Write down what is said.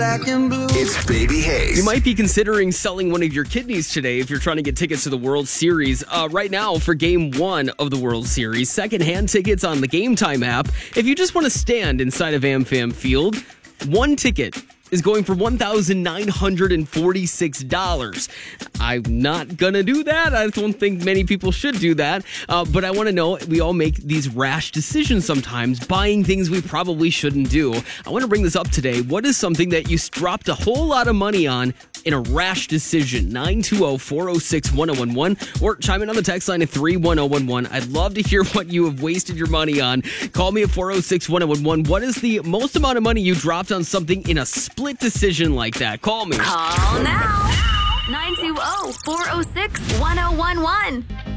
It's Baby Hayes. You might be considering selling one of your kidneys today if you're trying to get tickets to the World Series. Right now, for Game 1 of the World Series, secondhand tickets on the Game Time app. If you just want to stand inside of AmFam Field, one ticket is going for $1,946. I'm not going to do that. I don't think many people should do that. But I want to know, we all make these rash decisions sometimes, buying things we probably shouldn't do. I want to bring this up today. What is something that you dropped a whole lot of money on in a rash decision? 920-406-1011 or chime in on the text line at 31011. I'd love to hear what you have wasted your money on. Call me at 406-1011. What is the most amount of money you dropped on something in a split decision like that? Call me. Call now. 920-406-1011.